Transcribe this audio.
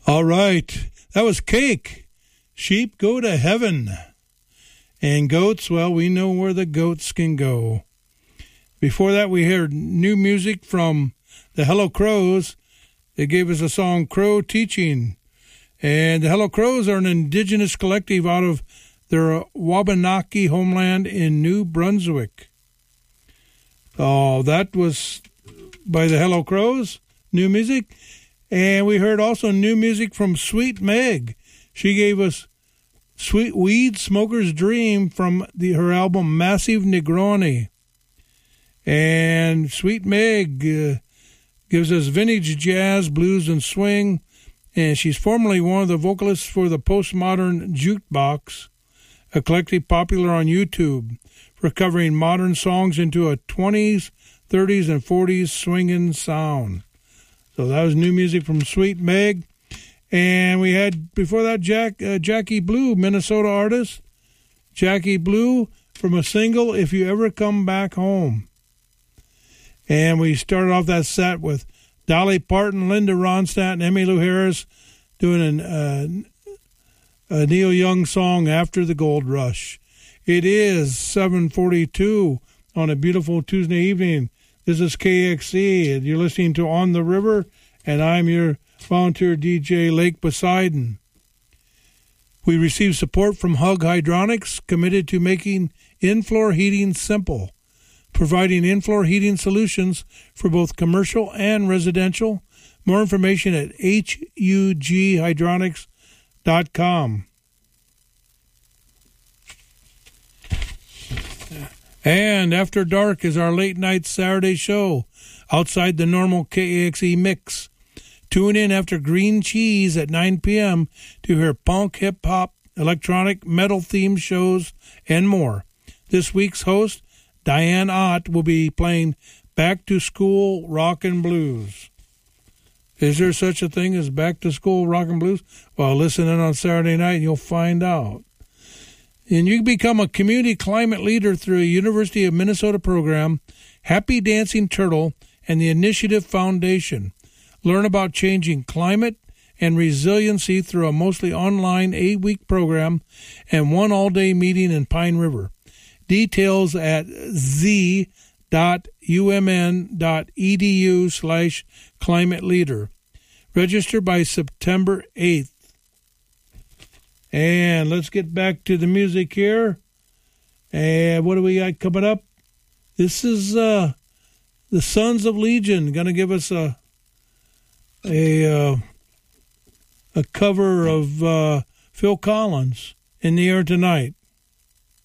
All right, that was Cake. Sheep go to heaven. And goats, well, we know where the goats can go. Before that, we heard new music from the Hello Crows. They gave us a song, Crow Teaching. And the Hello Crows are an indigenous collective out of their Wabanaki homeland in New Brunswick. Oh, that was by the Hello Crows, new music. And we heard also new music from Sweet Meg. She gave us Sweet Weed Smoker's Dream from her album Massive Negroni. And Sweet Meg gives us vintage jazz, blues, and swing. And she's formerly one of the vocalists for the Postmodern Jukebox, a collective popular on YouTube for covering modern songs into a 20s, 30s, and 40s swinging sound. So that was new music from Sweet Meg. And we had, before that, Jackie Blue, Minnesota artist. Jackie Blue from a single, If You Ever Come Back Home. And we started off that set with Dolly Parton, Linda Ronstadt, and Emmylou Harris doing a Neil Young song, After the Gold Rush. It is 7:42 on a beautiful Tuesday evening. This is KXC, and you're listening to On the River, and I'm your volunteer DJ, Lake Poseidon. We receive support from Hug Hydronics, committed to making in-floor heating simple, providing in-floor heating solutions for both commercial and residential. More information at hughydronics.com. And After Dark is our late night Saturday show outside the normal KAXE mix. Tune in after Green Cheese at 9 p.m. to hear punk, hip-hop, electronic, metal-themed shows, and more. This week's host, Diane Ott, will be playing Back to School Rock and Blues. Is there such a thing as Back to School Rock and Blues? Well, listen in on Saturday night and you'll find out. And you can become a community climate leader through a University of Minnesota program, Happy Dancing Turtle, and the Initiative Foundation. Learn about changing climate and resiliency through a mostly online 8-week program and one all-day meeting in Pine River. Details at z.umn.edu/climate leader. Register by September 8th. And let's get back to the music here. And what do we got coming up? This is the Sons of Legion going to give us a cover of Phil Collins, In the Air Tonight.